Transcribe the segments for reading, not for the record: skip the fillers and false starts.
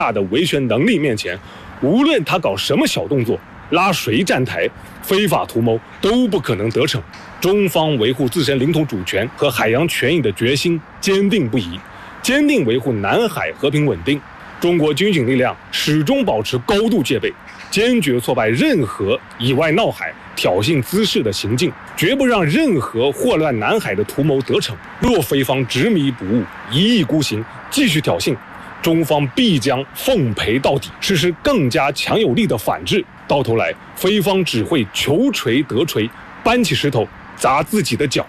大的维权能力面前，无论他搞什么小动作，拉谁站台，非法图谋都不可能得逞。中方维护自身领土主权和海洋权益的决心坚定不移，坚定维护南海和平稳定。中国军警力量始终保持高度戒备，坚决挫败任何以外闹海、挑衅滋事的行径，绝不让任何祸乱南海的图谋得逞。若菲方执迷不悟、一意孤行，继续挑衅，中方必将奉陪到底，实施更加强有力的反制。到头来，菲方只会求锤得锤，搬起石头砸自己的脚。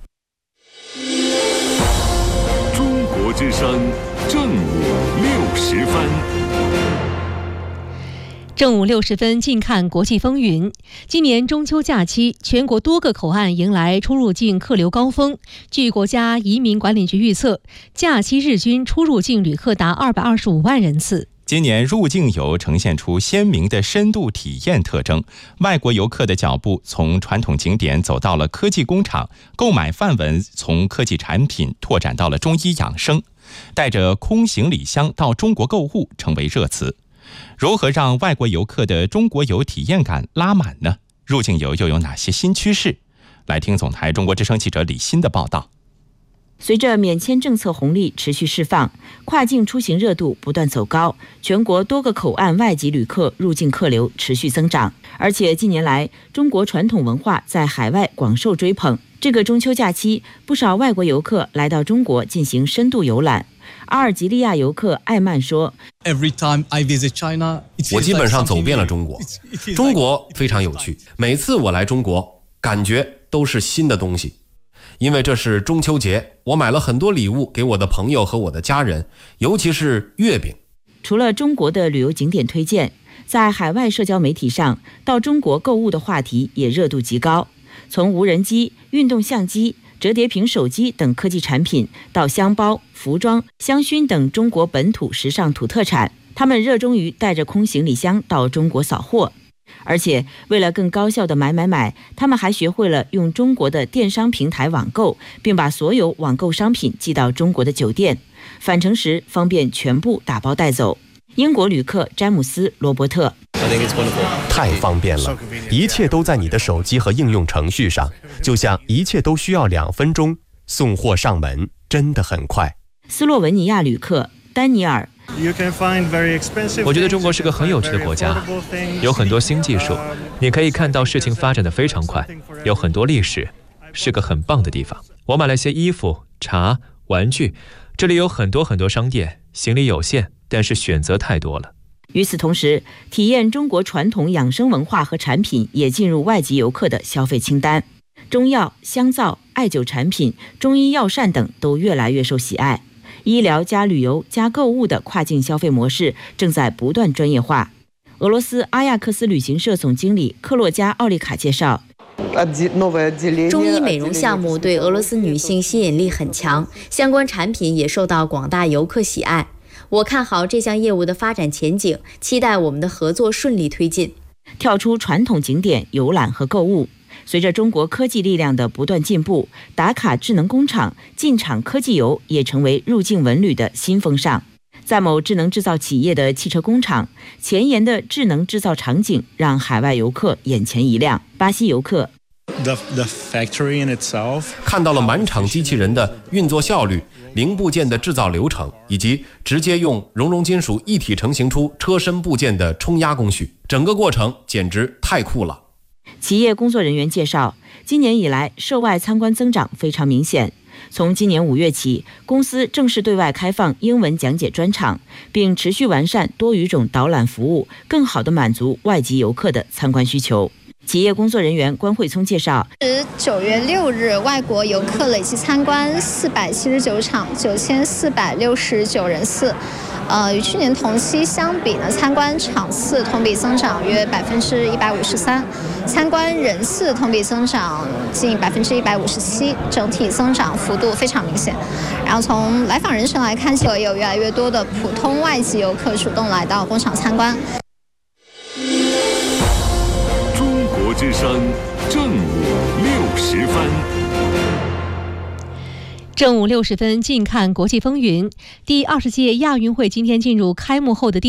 中国之声正午60分。 正午60分，近看国际风云。今年中秋假期，全国多个口岸迎来出入境客流高峰。据国家移民管理局预测，假期日均出入境旅客达225万人次。 今年入境游呈现出鲜明的深度体验特征，外国游客的脚步从传统景点走到了科技工厂，购买范围从科技产品拓展到了中医养生，带着空行李箱到中国购物成为热词。如何让外国游客的中国游体验感拉满呢？入境游又有哪些新趋势？来听总台中国之声记者李欣的报道。 随着免签政策红利持续释放，跨境出行热度不断走高，全国多个口岸外籍旅客入境客流持续增长。而且近年来，中国传统文化在海外广受追捧。这个中秋假期，不少外国游客来到中国进行深度游览。阿尔及利亚游客艾曼说：“ 我基本上走遍了中国，中国非常有趣。每次我来中国，感觉都是新的东西。因为这是中秋节，我买了很多礼物给我的朋友和我的家人，尤其是月饼。” 除了中国的旅游景点推荐，在海外社交媒体上，到中国购物的话题也热度极高。从无人机、运动相机、折叠屏手机等科技产品，到香包、服装、香薰等中国本土时尚土特产，他们热衷于带着空行李箱到中国扫货。而且为了更高效的买，他们还学会了用中国的电商平台网购，并把所有网购商品寄到中国的酒店，返程时方便全部打包带走。英国旅客詹姆斯·罗伯特： 太方便了，一切都在你的手机和应用程序上，就像一切都需要2分钟，送货上门真的很快。 斯洛文尼亚旅客丹尼尔： 我觉得中国是个很有趣的国家，有很多新技术，你可以看到事情发展得非常快，有很多历史，是个很棒的地方。我买了些衣服、茶、玩具，这里有很多商店，行李有限，但是选择太多了。 与此同时，体验中国传统养生文化和产品也进入外籍游客的消费清单。中药、香皂、艾灸产品、中医药膳等都越来越受喜爱。医疗加旅游加购物的跨境消费模式正在不断专业化。俄罗斯阿亚克斯旅行社总经理克洛加·奥利卡介绍， 中医美容项目对俄罗斯女性吸引力很强，相关产品也受到广大游客喜爱。我看好这项业务的发展前景，期待我们的合作顺利推进。 跳出传统景点游览和购物，随着中国科技力量的不断进步，打卡智能工厂、进场科技游也成为入境文旅的新风尚。在某智能制造企业的汽车工厂，前沿的智能制造场景让海外游客眼前一亮。巴西游客看到了满场机器人的运作效率、零部件的制造流程，以及直接用熔金属一体成型出车身部件的冲压工序，整个过程简直太酷了。 企业工作人员介绍，今年以来涉外参观增长非常明显。从今年5月起，公司正式对外开放英文讲解专场，并持续完善多语种导览服务，更好地满足外籍游客的参观需求。企业工作人员关慧聪介绍 ，9月6日，外国游客累计参观479场，9469人次。与去年同期相比呢，参观场次同比增长约153%，参观人次同比增长近157%，整体增长幅度非常明显。然后从来访人群来看，也有越来越多的普通外籍游客主动来到工厂参观。 中国之声正午60分。 正午60分，近看国际风云。第20届亚运会今天进入开幕后的